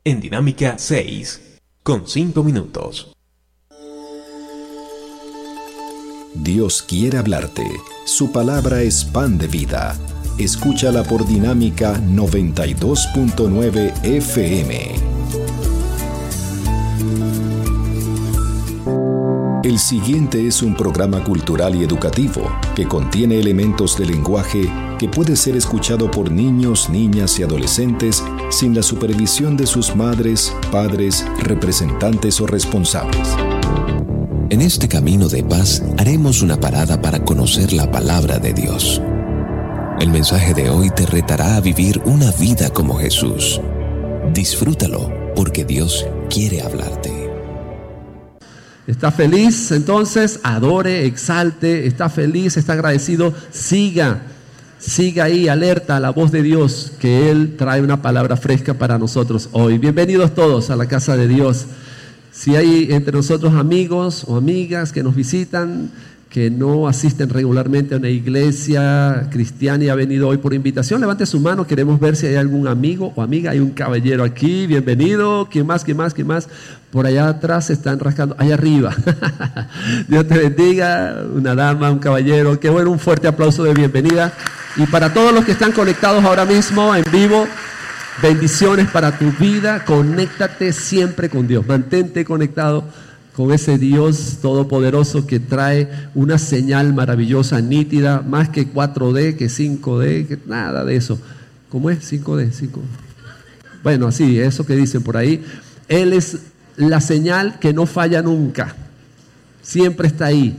en Dinámica 6, con 5 minutos. Dios quiere hablarte. Su palabra es pan de vida. Escúchala por Dinámica 92.9 FM. El siguiente es un programa cultural y educativo que contiene elementos de lenguaje que puede ser escuchado por niños, niñas y adolescentes sin la supervisión de sus madres, padres, representantes o responsables. En este camino de paz haremos una parada para conocer la palabra de Dios. El mensaje de hoy te retará a vivir una vida como Jesús. Disfrútalo porque Dios quiere hablarte. ¿Está feliz? Entonces, adore, exalte, está feliz, está agradecido, siga ahí, alerta a la voz de Dios, que Él trae una palabra fresca para nosotros hoy. Bienvenidos todos a la casa de Dios. Si hay entre nosotros amigos o amigas que nos visitan, que no asisten regularmente a una iglesia cristiana y ha venido hoy por invitación, levante su mano, queremos ver si hay algún amigo o amiga. Hay un caballero aquí, bienvenido. ¿Quién más? Por allá atrás se están rascando, allá arriba. Dios te bendiga, una dama, un caballero. Qué bueno, un fuerte aplauso de bienvenida. Y para todos los que están conectados ahora mismo en vivo, bendiciones para tu vida. Conéctate siempre con Dios, mantente conectado con ese Dios todopoderoso que trae una señal maravillosa, nítida, más que 4D, que 5D, que nada de eso. ¿Cómo es? 5D, 5. Bueno, así, eso que dicen por ahí. Él es la señal que no falla nunca. Siempre está ahí.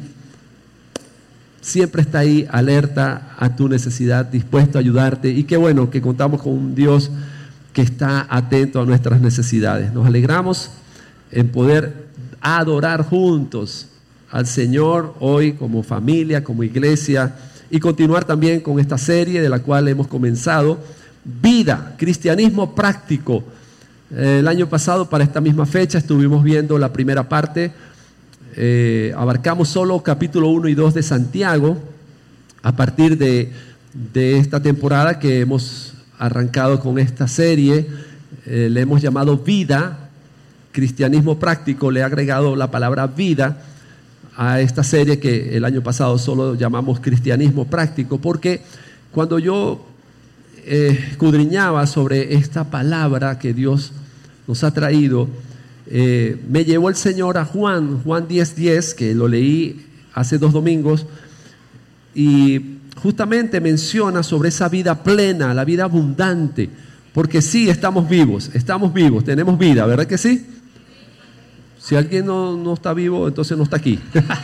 Siempre está ahí, alerta a tu necesidad, dispuesto a ayudarte. Y qué bueno que contamos con un Dios que está atento a nuestras necesidades. Nos alegramos en poder adorar juntos al Señor hoy como familia, como iglesia, y continuar también con esta serie de la cual hemos comenzado, Vida, Cristianismo Práctico. El año pasado, para esta misma fecha, estuvimos viendo la primera parte. Abarcamos solo capítulo 1 y 2 de Santiago. A partir de esta temporada que hemos arrancado con esta serie, le hemos llamado Vida, Cristianismo Práctico. Le he agregado la palabra vida a esta serie que el año pasado solo llamamos Cristianismo Práctico, porque cuando yo escudriñaba sobre esta palabra que Dios nos ha traído, me llevó el Señor a Juan 10:10, que lo leí hace 2 domingos, y justamente menciona sobre esa vida plena, la vida abundante, porque sí, estamos vivos, tenemos vida, ¿verdad que sí? Si alguien no está vivo, entonces no está aquí.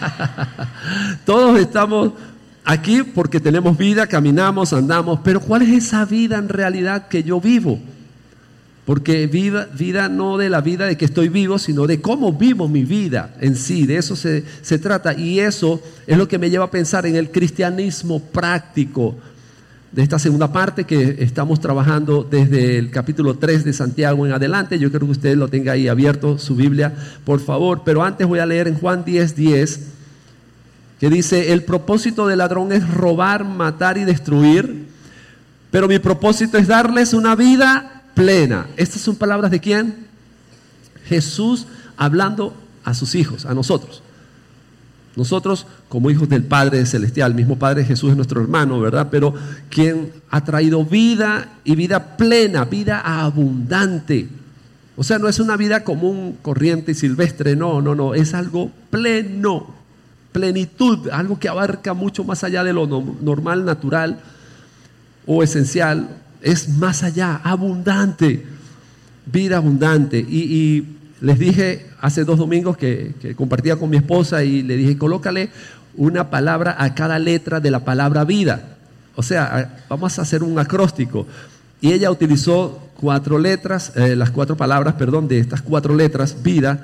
Todos estamos aquí porque tenemos vida, caminamos, andamos, pero ¿cuál es esa vida en realidad que yo vivo? Porque vida no de la vida de que estoy vivo, sino de cómo vivo mi vida en sí, de eso se trata. Y eso es lo que me lleva a pensar en el cristianismo práctico de esta segunda parte que estamos trabajando desde el capítulo 3 de Santiago en adelante. Yo creo que usted lo tenga ahí abierto, su Biblia, por favor. Pero antes voy a leer en Juan 10:10, que dice: el propósito del ladrón es robar, matar y destruir, pero mi propósito es darles una vida plena. Estas son palabras de ¿quién? Jesús hablando a sus hijos, a nosotros. Nosotros como hijos del Padre Celestial, el mismo Padre Jesús es nuestro hermano, ¿verdad? Pero quien ha traído vida y vida plena, vida abundante. O sea, no es una vida común, corriente y silvestre, no, es algo pleno, plenitud, algo que abarca mucho más allá de lo normal, natural o esencial. Es más allá, abundante, vida abundante. Y les dije hace 2 domingos que compartía con mi esposa y le dije: colócale una palabra a cada letra de la palabra vida. O sea, vamos a hacer un acróstico. Y ella utilizó 4 letras, las 4 palabras, de estas 4 letras, vida,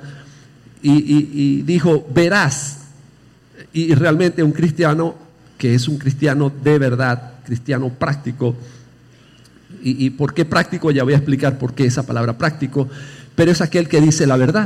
y dijo: verás. Y realmente un cristiano que es un cristiano de verdad, cristiano práctico. ¿Y por qué práctico? Ya voy a explicar por qué esa palabra práctico. Pero es aquel que dice la verdad.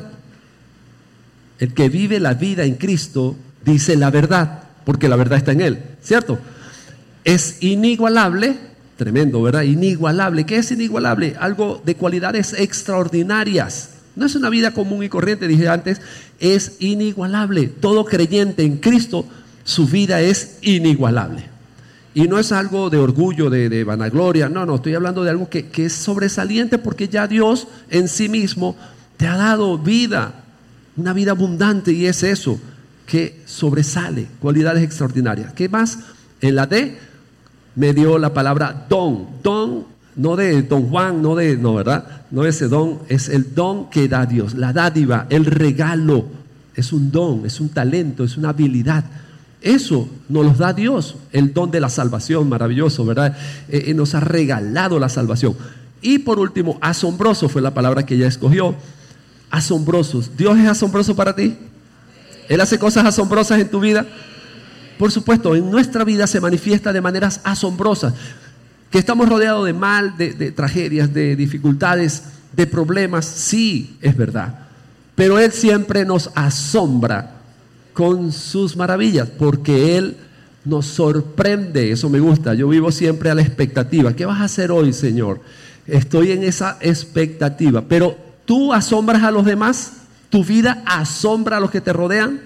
El que vive la vida en Cristo dice la verdad, porque la verdad está en Él, ¿cierto? Es inigualable, Tremendo, ¿verdad? Inigualable. ¿Qué es inigualable? Algo de cualidades extraordinarias. No es una vida común y corriente, dije antes, es inigualable. Todo creyente en Cristo, su vida es inigualable. Y no es algo de orgullo, de vanagloria, no, estoy hablando de algo que es sobresaliente porque ya Dios en sí mismo te ha dado vida, una vida abundante, y es eso, que sobresale, cualidades extraordinarias. ¿Qué más? En la D me dio la palabra don, no de don Juan, no, ¿verdad? No ese don, es el don que da Dios, la dádiva, el regalo, es un don, es un talento, es una habilidad. Eso nos lo da Dios, el don de la salvación, maravilloso, ¿verdad? Nos ha regalado la salvación. Y por último, asombroso fue la palabra que ella escogió. Asombrosos. ¿Dios es asombroso para ti? ¿Él hace cosas asombrosas en tu vida? Por supuesto, en nuestra vida se manifiesta de maneras asombrosas. Que estamos rodeados de mal, de tragedias, de dificultades, de problemas, sí, es verdad. Pero Él siempre nos asombra con sus maravillas, porque Él nos sorprende. Eso me gusta. Yo vivo siempre a la expectativa. ¿Qué vas a hacer hoy, Señor? Estoy en esa expectativa. Pero ¿tú asombras a los demás? ¿Tu vida asombra a los que te rodean?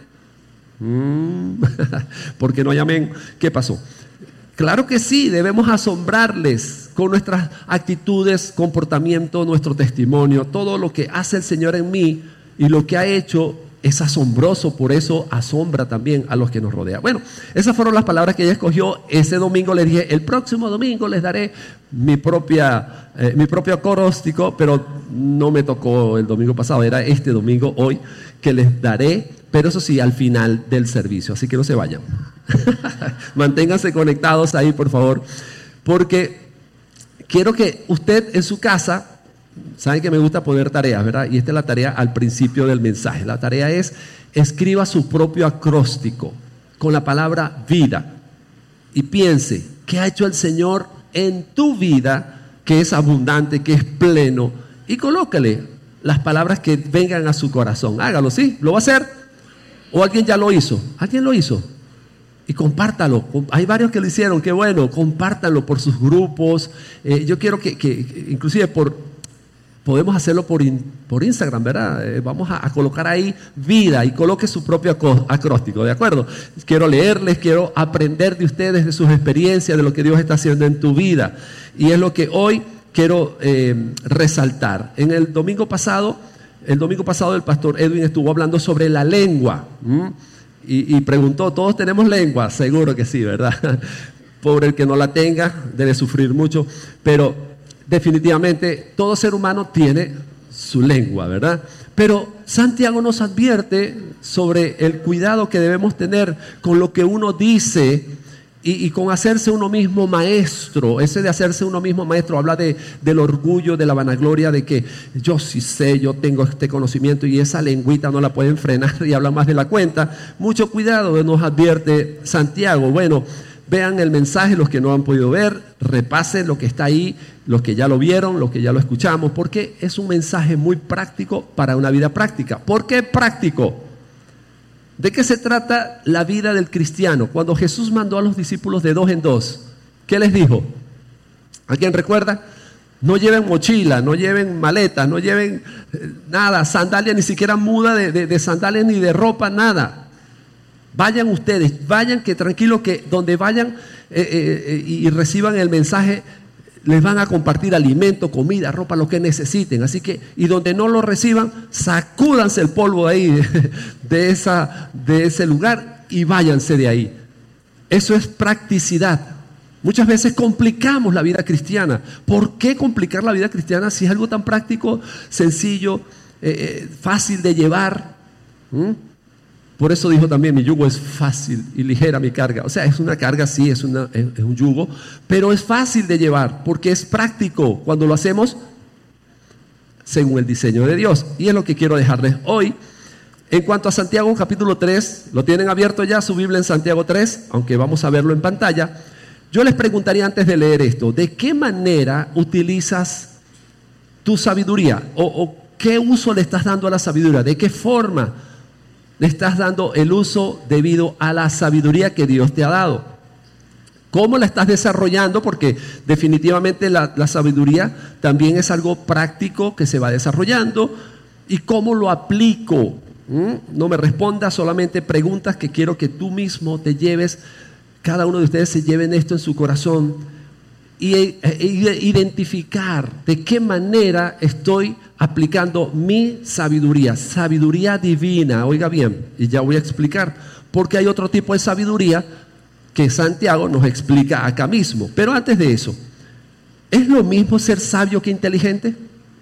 Porque no hay amén. ¿Qué pasó? Claro que sí, debemos asombrarles con nuestras actitudes, comportamiento, nuestro testimonio. Todo lo que hace el Señor en mí y lo que ha hecho es asombroso, por eso asombra también a los que nos rodean. Bueno, esas fueron las palabras que ella escogió. Ese domingo les dije, el próximo domingo les daré mi propio acróstico, pero no me tocó el domingo pasado, era este domingo, hoy, que les daré, pero eso sí, al final del servicio, así que no se vayan. Manténganse conectados ahí, por favor, porque quiero que usted en su casa, saben que me gusta poner tareas, ¿verdad? Y esta es la tarea al principio del mensaje. La tarea es, escriba su propio acróstico con la palabra vida y piense, ¿qué ha hecho el Señor en tu vida que es abundante, que es pleno? Y colócale las palabras que vengan a su corazón. Hágalo, ¿sí? ¿Lo va a hacer? ¿O alguien ya lo hizo? ¿Alguien lo hizo? Y compártalo. Hay varios que lo hicieron, qué bueno, compártalo por sus grupos. Yo quiero que inclusive podemos hacerlo por Instagram, ¿verdad? Vamos a colocar ahí vida y coloque su propio acróstico, ¿de acuerdo? Quiero leerles, quiero aprender de ustedes, de sus experiencias, de lo que Dios está haciendo en tu vida. Y es lo que hoy quiero resaltar. El domingo pasado el pastor Edwin estuvo hablando sobre la lengua. Y preguntó, ¿todos tenemos lengua? Seguro que sí, ¿verdad? Pobre el que no la tenga, debe sufrir mucho, pero definitivamente todo ser humano tiene su lengua, ¿verdad? Pero Santiago nos advierte sobre el cuidado que debemos tener con lo que uno dice y con hacerse uno mismo maestro. Ese de hacerse uno mismo maestro habla del orgullo, de la vanagloria, de que yo sí sé, yo tengo este conocimiento y esa lengüita no la pueden frenar y habla más de la cuenta. Mucho cuidado, nos advierte Santiago. Bueno, vean el mensaje, los que no han podido ver, repasen lo que está ahí, los que ya lo vieron, los que ya lo escuchamos, porque es un mensaje muy práctico para una vida práctica. ¿Por qué práctico? ¿De qué se trata la vida del cristiano? Cuando Jesús mandó a los discípulos de 2 en 2, ¿qué les dijo? ¿Alguien recuerda? No lleven mochila, no lleven maleta, no lleven nada, sandalia, ni siquiera muda de sandalias ni de ropa, nada. Vayan ustedes, vayan que tranquilo que donde vayan y reciban el mensaje, les van a compartir alimento, comida, ropa, lo que necesiten. Así que, y donde no lo reciban, sacúdanse el polvo de ahí, de ese lugar y váyanse de ahí. Eso es practicidad. Muchas veces complicamos la vida cristiana. ¿Por qué complicar la vida cristiana si es algo tan práctico, sencillo, fácil de llevar? Por eso dijo también, mi yugo es fácil y ligera mi carga. O sea, es una carga, sí, es un yugo, pero es fácil de llevar porque es práctico cuando lo hacemos según el diseño de Dios. Y es lo que quiero dejarles hoy. En cuanto a Santiago capítulo 3, ¿lo tienen abierto ya su Biblia en Santiago 3? Aunque vamos a verlo en pantalla. Yo les preguntaría antes de leer esto, ¿de qué manera utilizas tu sabiduría? ¿O qué uso le estás dando a la sabiduría? ¿De qué forma le estás dando el uso debido a la sabiduría que Dios te ha dado? ¿Cómo la estás desarrollando? Porque definitivamente la sabiduría también es algo práctico que se va desarrollando. ¿Y cómo lo aplico? No me respondas solamente preguntas, que quiero que tú mismo te lleves, cada uno de ustedes se lleven esto en su corazón y identificar de qué manera estoy aplicando mi sabiduría divina. Oiga bien, y ya voy a explicar, porque hay otro tipo de sabiduría que Santiago nos explica acá mismo. Pero antes de eso, ¿es lo mismo ser sabio que inteligente?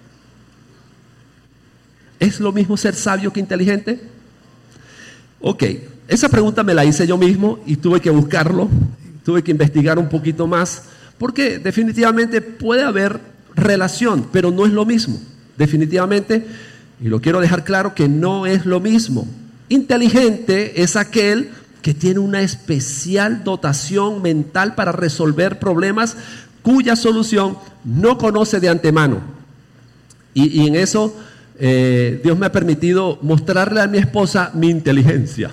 ¿Es lo mismo ser sabio que inteligente? Ok, esa pregunta me la hice yo mismo y tuve que buscarlo, tuve que investigar un poquito más, porque definitivamente puede haber relación, pero no es lo mismo. Definitivamente, y lo quiero dejar claro, que no es lo mismo. Inteligente es aquel que tiene una especial dotación mental para resolver problemas cuya solución no conoce de antemano. Y en eso Dios me ha permitido mostrarle a mi esposa mi inteligencia.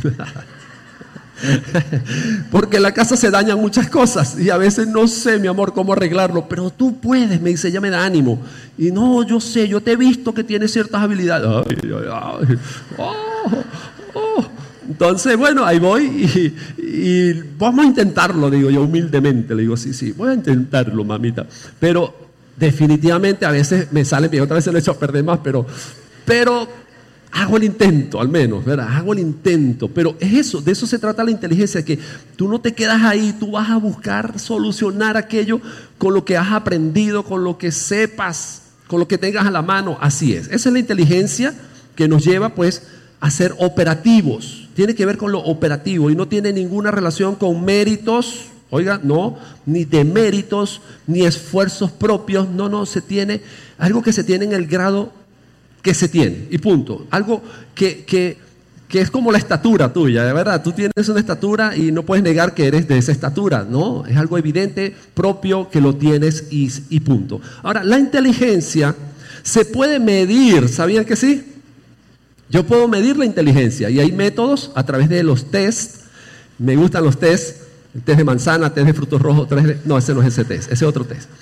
Porque en la casa se dañan muchas cosas y a veces no sé, mi amor, cómo arreglarlo, pero tú puedes, me dice, ella me da ánimo. Y no, yo sé, yo te he visto que tienes ciertas habilidades. Entonces, bueno, ahí voy y vamos a intentarlo, digo yo humildemente. Le digo, sí, voy a intentarlo, mamita. Pero definitivamente a veces me sale bien, otra vez se lo he hecho a perder más, pero hago el intento, al menos, ¿verdad? Hago el intento, pero es eso, de eso se trata la inteligencia, que tú no te quedas ahí, tú vas a buscar solucionar aquello con lo que has aprendido, con lo que sepas, con lo que tengas a la mano. Así es, esa es la inteligencia que nos lleva pues a ser operativos. Tiene que ver con lo operativo y no tiene ninguna relación con méritos, oiga, no, ni de méritos, ni esfuerzos propios, no, se tiene, algo que se tiene en el grado que se tiene, y punto. Algo que es como la estatura tuya, de verdad. Tú tienes una estatura y no puedes negar que eres de esa estatura, ¿no? Es algo evidente, propio, que lo tienes y punto. Ahora, la inteligencia se puede medir, ¿sabían que sí? Yo puedo medir la inteligencia y hay métodos a través de los test. Me gustan los test, el test de manzana, test de frutos rojos, no, ese no es ese test, ese es otro test.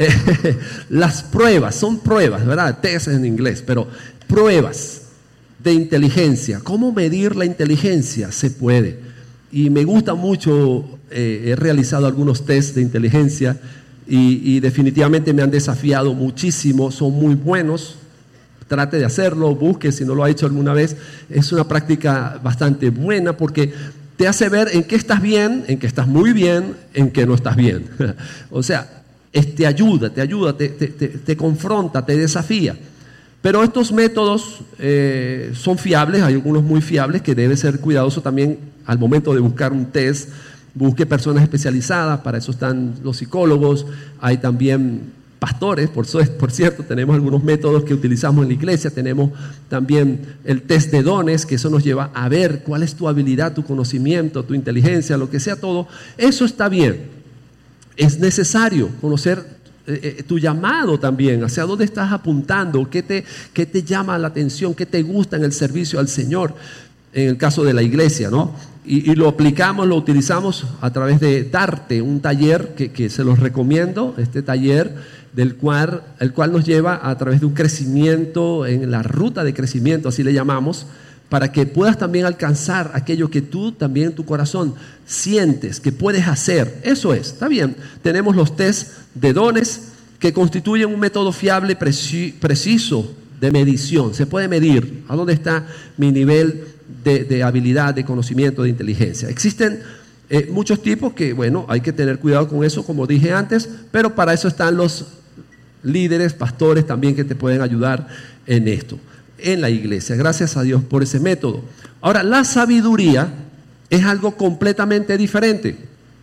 Las pruebas, son pruebas, ¿verdad? Test en inglés, pero pruebas de inteligencia. ¿Cómo medir la inteligencia? Se puede. Y me gusta mucho, he realizado algunos tests de inteligencia y definitivamente me han desafiado muchísimo, son muy buenos. Trate de hacerlo, busque si no lo ha hecho alguna vez. Es una práctica bastante buena porque te hace ver en qué estás bien, en qué estás muy bien, en qué no estás bien. O sea, te ayuda, te confronta, te desafía. Pero estos métodos son fiables, hay algunos muy fiables que debe ser cuidadoso también al momento de buscar un test. Busque personas especializadas, para eso están los psicólogos, hay también pastores, por cierto, tenemos algunos métodos que utilizamos en la iglesia, tenemos también el test de dones, que eso nos lleva a ver cuál es tu habilidad, tu conocimiento, tu inteligencia, lo que sea todo. Eso está bien. Es necesario conocer tu llamado también, hacia dónde estás apuntando, qué te llama la atención, qué te gusta en el servicio al Señor, en el caso de la iglesia, ¿no? Y lo aplicamos, lo utilizamos a través de Darte, un taller que se los recomiendo, este taller el cual nos lleva a través de un crecimiento, en la ruta de crecimiento, así le llamamos, para que puedas también alcanzar aquello que tú también en tu corazón sientes que puedes hacer. Eso es, está bien. Tenemos los test de dones que constituyen un método fiable, preciso de medición. Se puede medir a dónde está mi nivel de habilidad, de conocimiento, de inteligencia. Existen muchos tipos que, bueno, hay que tener cuidado con eso, como dije antes, pero para eso están los líderes, pastores también que te pueden ayudar en esto, en la iglesia. Gracias a Dios por ese método. Ahora, la sabiduría es algo completamente diferente.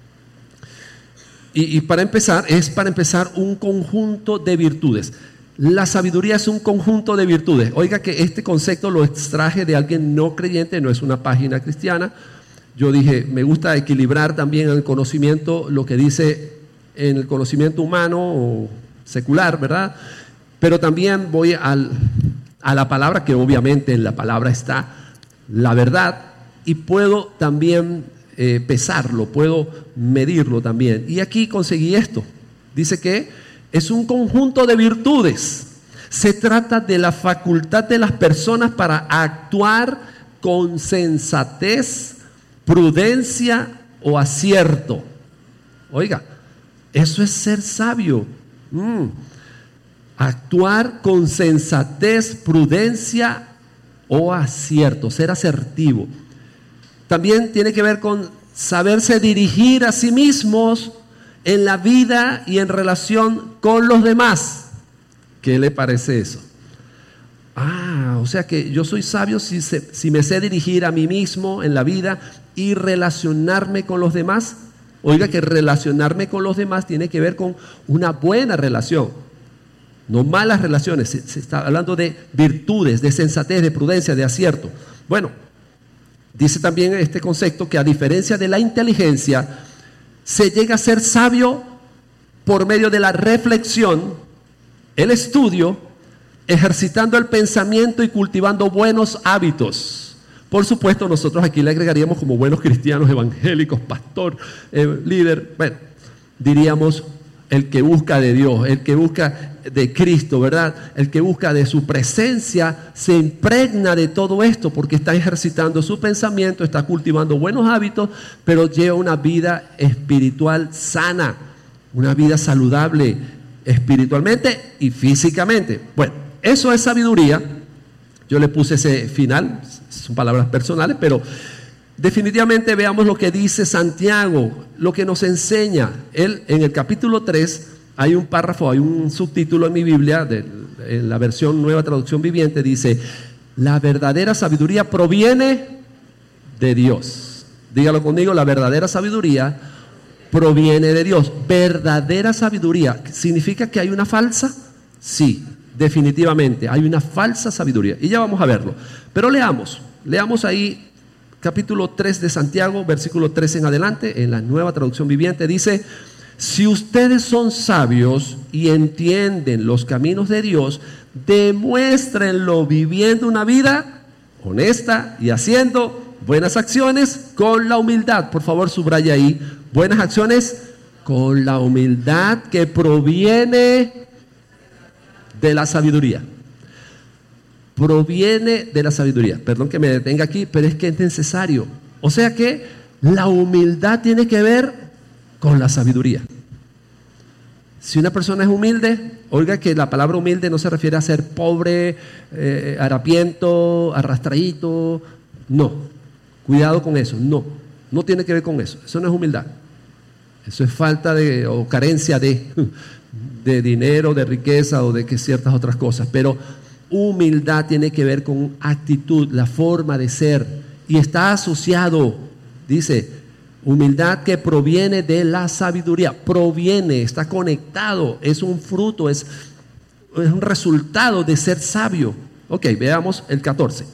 Y para empezar un conjunto de virtudes. La sabiduría es un conjunto de virtudes. Oiga que este concepto lo extraje de alguien no creyente, no es una página cristiana. Yo dije, me gusta equilibrar también el conocimiento, lo que dice en el conocimiento humano o secular, ¿verdad? Pero también voy a la palabra, que obviamente en la palabra está la verdad, y puedo también pesarlo, puedo medirlo también. Y aquí conseguí esto. Dice que es un conjunto de virtudes. Se trata de la facultad de las personas para actuar con sensatez, prudencia o acierto. Oiga, eso es ser sabio. Actuar con sensatez, prudencia o acierto, ser asertivo. También tiene que ver con saberse dirigir a sí mismos en la vida y en relación con los demás. ¿Qué le parece eso? O sea que yo soy sabio si me sé dirigir a mí mismo en la vida y relacionarme con los demás. Oiga, que relacionarme con los demás tiene que ver con una buena relación, no malas relaciones. Se está hablando de virtudes, de sensatez, de prudencia, de acierto. Bueno, dice también este concepto que a diferencia de la inteligencia, se llega a ser sabio por medio de la reflexión, el estudio, ejercitando el pensamiento y cultivando buenos hábitos. Por supuesto, nosotros aquí le agregaríamos como buenos cristianos evangélicos, pastor, líder, bueno, diríamos el que busca de Dios, el que busca de Cristo, ¿verdad? El que busca de su presencia se impregna de todo esto porque está ejercitando su pensamiento, está cultivando buenos hábitos, pero lleva una vida espiritual sana, una vida saludable espiritualmente y físicamente. Bueno, eso es sabiduría. Yo le puse ese final, son palabras personales, pero definitivamente veamos lo que dice Santiago, lo que nos enseña. Él, en el capítulo 3, hay un párrafo, hay un subtítulo en mi Biblia, en la versión Nueva Traducción Viviente, dice: la verdadera sabiduría proviene de Dios. Dígalo conmigo, la verdadera sabiduría proviene de Dios. Verdadera sabiduría, ¿significa que hay una falsa? Sí, definitivamente, hay una falsa sabiduría. Y ya vamos a verlo. Pero leamos ahí capítulo 3 de Santiago, versículo 3 en adelante, en la Nueva Traducción Viviente, dice: si ustedes son sabios y entienden los caminos de Dios, demuéstrenlo viviendo una vida honesta y haciendo buenas acciones con la humildad. Por favor, subraya ahí, buenas acciones con la humildad que proviene de la sabiduría. Proviene de la sabiduría. Perdón que me detenga aquí, pero es que es necesario. O sea que la humildad tiene que ver con la sabiduría. Si una persona es humilde, oiga que la palabra humilde no se refiere a ser pobre, harapiento, arrastradito. No, cuidado con eso. No tiene que ver con eso. Eso no es humildad. Eso es falta de o carencia de dinero, de riqueza o de que ciertas otras cosas. Pero humildad tiene que ver con actitud, la forma de ser, y está asociado, dice, humildad que proviene de la sabiduría. Proviene, está conectado, es un fruto, es un resultado de ser sabio. Ok, veamos el 14.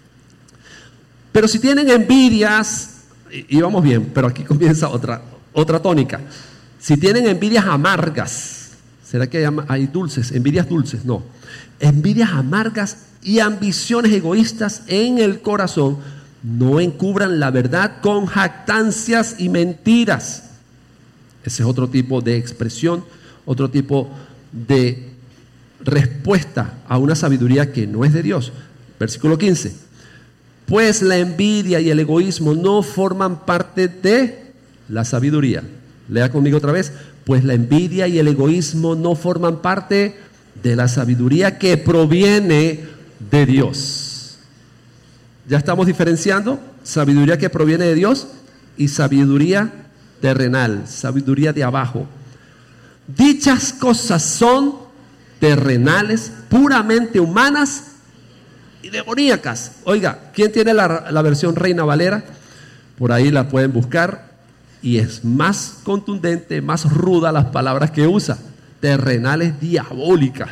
Pero si tienen envidias, y vamos bien, pero aquí comienza otra tónica. Si tienen envidias amargas, ¿será que hay dulces? Envidias dulces, no. Envidias amargas y ambiciones egoístas en el corazón, no encubran la verdad con jactancias y mentiras. Ese es otro tipo de expresión, otro tipo de respuesta a una sabiduría que no es de Dios. Versículo 15. Pues la envidia y el egoísmo no forman parte de la sabiduría. Lea conmigo otra vez. Pues la envidia y el egoísmo no forman parte de la sabiduría que proviene de Dios. Ya estamos diferenciando sabiduría que proviene de Dios y sabiduría terrenal, sabiduría de abajo. Dichas cosas son terrenales, puramente humanas y demoníacas. Oiga, ¿quién tiene la versión Reina Valera? Por ahí la pueden buscar y es más contundente, más ruda las palabras que usa. Terrenales, diabólicas.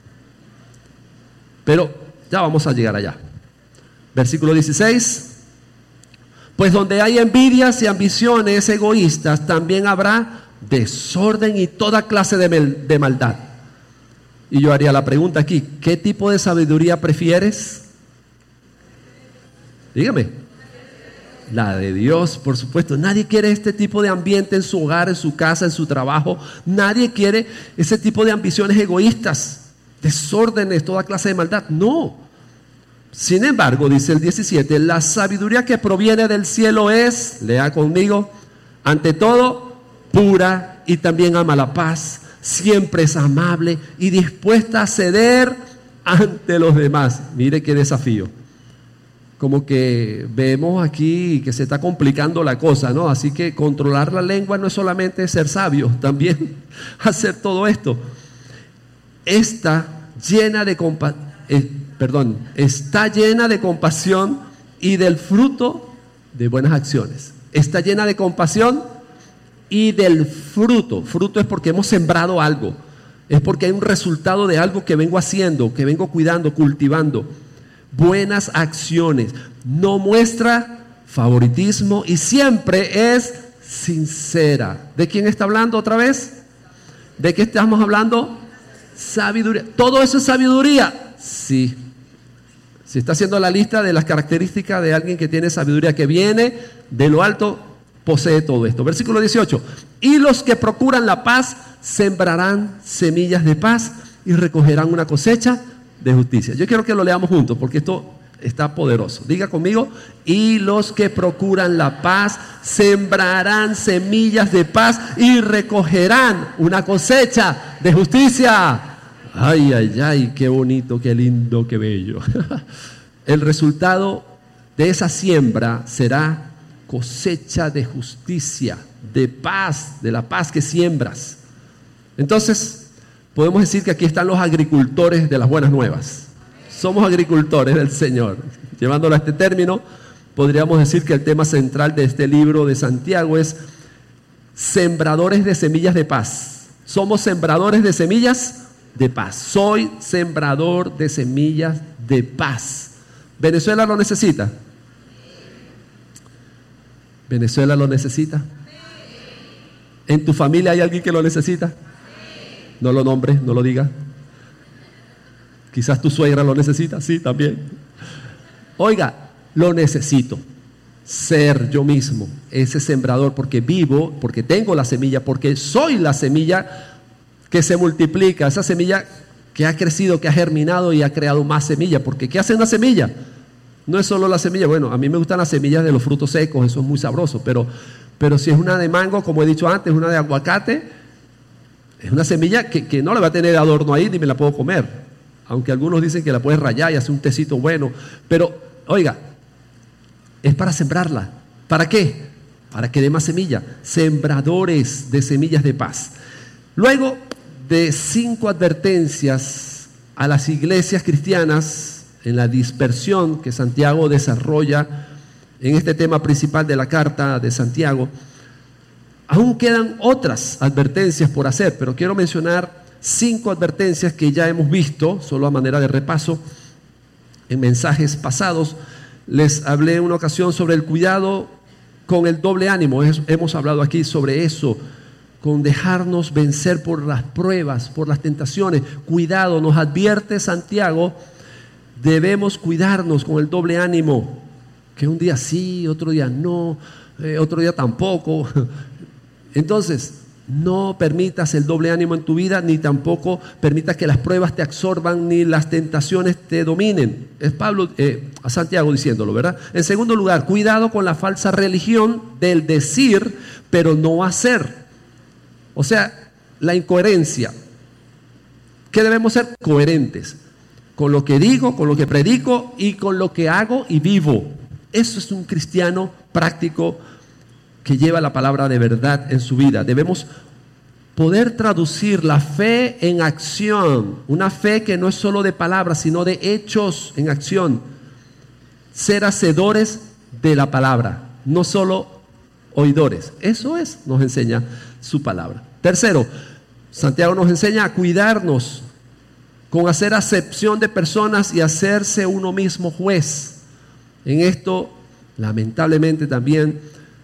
Pero ya vamos a llegar allá. Versículo 16. Pues donde hay envidias y ambiciones egoístas, también habrá desorden y toda clase de maldad. Y yo haría la pregunta aquí: ¿qué tipo de sabiduría prefieres? Dígame. La de Dios, por supuesto. Nadie quiere este tipo de ambiente en su hogar, en su casa, en su trabajo. Nadie quiere ese tipo de ambiciones egoístas, desórdenes, toda clase de maldad. No. Sin embargo, dice el 17, la sabiduría que proviene del cielo es, lea conmigo, ante todo, pura y también ama la paz. Siempre es amable y dispuesta a ceder ante los demás. Mire qué desafío. Como que vemos aquí que se está complicando la cosa, ¿no? Así que controlar la lengua no es solamente ser sabio, también hacer todo esto. Está llena de compasión y del fruto de buenas acciones. Está llena de compasión y del fruto. Fruto es porque hemos sembrado algo. Es porque hay un resultado de algo que vengo haciendo, que vengo cuidando, cultivando. Buenas acciones. No muestra favoritismo y siempre es sincera. ¿De quién está hablando otra vez? ¿De qué estamos hablando? Sabiduría. ¿Todo eso es sabiduría? Sí. Si está haciendo la lista de las características de alguien que tiene sabiduría, que viene de lo alto, posee todo esto. Versículo 18. Y los que procuran la paz sembrarán semillas de paz y recogerán una cosecha de justicia. Yo quiero que lo leamos juntos porque esto está poderoso. Diga conmigo: y los que procuran la paz sembrarán semillas de paz y recogerán una cosecha de justicia. Ay, ay, ay, qué bonito, qué lindo, qué bello. El resultado de esa siembra será cosecha de justicia, de paz, de la paz que siembras. Entonces, podemos decir que aquí están los agricultores de las buenas nuevas. Somos agricultores del Señor. Llevándolo a este término, podríamos decir que el tema central de este libro de Santiago es sembradores de semillas de paz. Somos sembradores de semillas de paz. Soy sembrador de semillas de paz. ¿Venezuela lo necesita? ¿Venezuela lo necesita? ¿En tu familia hay alguien que lo necesita? No lo nombres, no lo diga. Quizás tu suegra lo necesita, sí, también. Oiga, lo necesito. Ser yo mismo ese sembrador, porque vivo, porque tengo la semilla, porque soy la semilla que se multiplica, esa semilla que ha crecido, que ha germinado y ha creado más semilla. Porque ¿qué hace una semilla? No es solo la semilla. Bueno, a mí me gustan las semillas de los frutos secos, eso es muy sabroso, pero si es una de mango, como he dicho antes, una de aguacate, es una semilla que no la va a tener de adorno ahí ni me la puedo comer. Aunque algunos dicen que la puedes rallar y hacer un tecito bueno. Pero, oiga, es para sembrarla. ¿Para qué? Para que dé más semilla. Sembradores de semillas de paz. Luego de 5 advertencias a las iglesias cristianas en la dispersión que Santiago desarrolla en este tema principal de la carta de Santiago, aún quedan otras advertencias por hacer, pero quiero mencionar 5 advertencias que ya hemos visto, solo a manera de repaso, en mensajes pasados. Les hablé en una ocasión sobre el cuidado con el doble ánimo. Hemos hablado aquí sobre eso, con dejarnos vencer por las pruebas, por las tentaciones. Cuidado, nos advierte Santiago, debemos cuidarnos con el doble ánimo, que un día sí, otro día no, otro día tampoco. Entonces, no permitas el doble ánimo en tu vida, ni tampoco permitas que las pruebas te absorban, ni las tentaciones te dominen. Es Pablo, a Santiago diciéndolo, ¿verdad? En segundo lugar, cuidado con la falsa religión del decir, pero no hacer. O sea, la incoherencia. ¿Qué debemos ser? Coherentes. Con lo que digo, con lo que predico y con lo que hago y vivo. Eso es un cristiano práctico que lleva la palabra de verdad en su vida. Debemos poder traducir la fe en acción, una fe que no es solo de palabras, sino de hechos en acción. Ser hacedores de la palabra, no solo oidores. Eso nos enseña su palabra. Tercero, Santiago nos enseña a cuidarnos con hacer acepción de personas y hacerse uno mismo juez. En esto, lamentablemente también,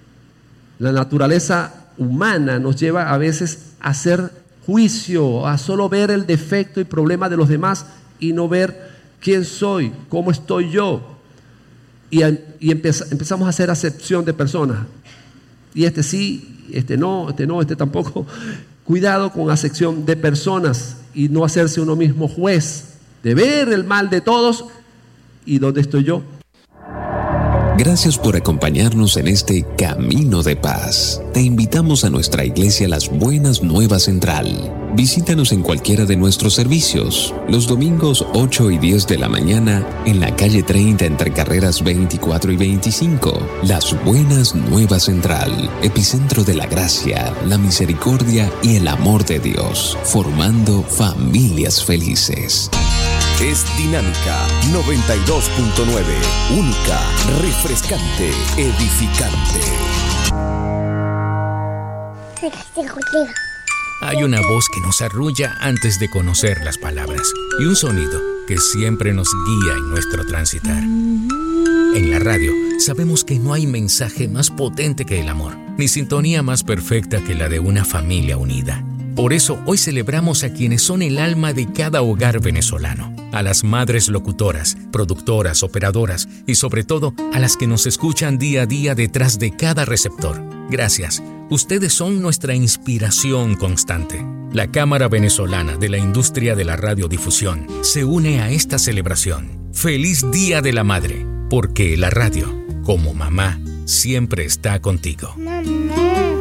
la naturaleza humana nos lleva a veces a hacer juicio, a solo ver el defecto y problema de los demás y no ver quién soy, cómo estoy yo. y empezamos a hacer acepción de personas. Y este sí, este no, este tampoco. Cuidado con acepción de personas y no hacerse uno mismo juez, de ver el mal de todos y dónde estoy yo. Gracias por acompañarnos en este Camino de Paz. Te invitamos a nuestra iglesia Las Buenas Nuevas Central. Visítanos en cualquiera de nuestros servicios, los domingos 8 y 10 de la mañana, en la calle 30 entre carreras 24 y 25. Las Buenas Nuevas Central, epicentro de la gracia, la misericordia y el amor de Dios, formando familias felices. Es Dinámica 92.9, única, refrescante, edificante. Hay una voz que nos arrulla antes de conocer las palabras y un sonido que siempre nos guía en nuestro transitar. En la radio sabemos que no hay mensaje más potente que el amor, ni sintonía más perfecta que la de una familia unida. Por eso hoy celebramos a quienes son el alma de cada hogar venezolano, a las madres locutoras, productoras, operadoras y sobre todo a las que nos escuchan día a día detrás de cada receptor. Gracias, ustedes son nuestra inspiración constante. La Cámara Venezolana de la Industria de la Radiodifusión se une a esta celebración. ¡Feliz Día de la Madre! Porque la radio, como mamá, siempre está contigo.